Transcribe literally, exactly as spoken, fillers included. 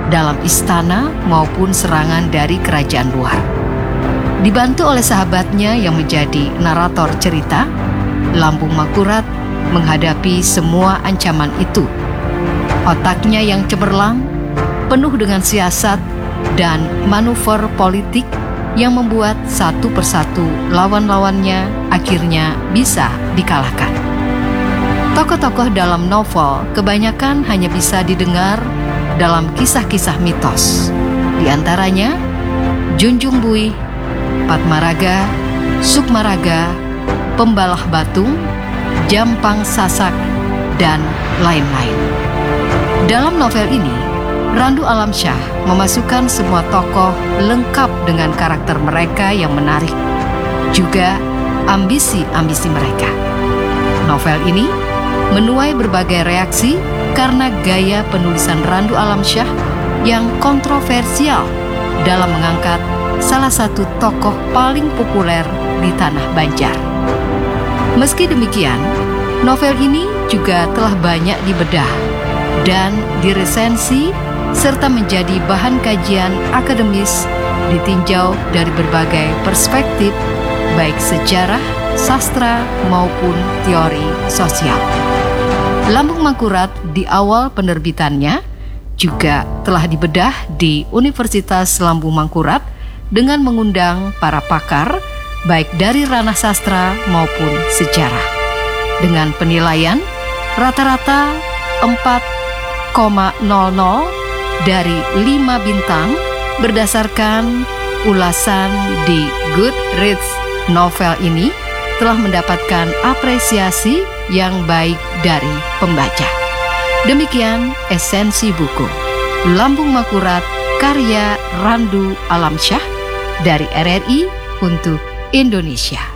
dalam istana maupun serangan dari kerajaan luar. Dibantu oleh sahabatnya yang menjadi narator cerita, Lambung Mangkurat menghadapi semua ancaman itu. Otaknya yang cemerlang, penuh dengan siasat dan manuver politik yang membuat satu persatu lawan-lawannya akhirnya bisa dikalahkan. Tokoh-tokoh dalam novel kebanyakan hanya bisa didengar dalam kisah-kisah mitos. Di antaranya Junjung Buih, Padmaraga, Sukmaraga, Pembalah Batung, Jampang Sasak, dan lain-lain. Dalam novel ini, Randu Alamsyah memasukkan semua tokoh lengkap dengan karakter mereka yang menarik, juga ambisi-ambisi mereka. Novel ini menuai berbagai reaksi karena gaya penulisan Randu Alamsyah yang kontroversial dalam mengangkat salah satu tokoh paling populer di tanah Banjar. Meski demikian, novel ini juga telah banyak dibedah dan diresensi serta menjadi bahan kajian akademis ditinjau dari berbagai perspektif, baik sejarah, sastra, maupun teori sosial. Lambung Mangkurat di awal penerbitannya juga telah dibedah di Universitas Lambung Mangkurat dengan mengundang para pakar, baik dari ranah sastra maupun sejarah. Dengan penilaian rata-rata empat koma nol nol dari lima bintang berdasarkan ulasan di Goodreads. Novel ini telah mendapatkan apresiasi yang baik dari pembaca. Demikian esensi buku Lambung Mangkurat karya Randu Alamsyah dari R R I untuk Indonesia.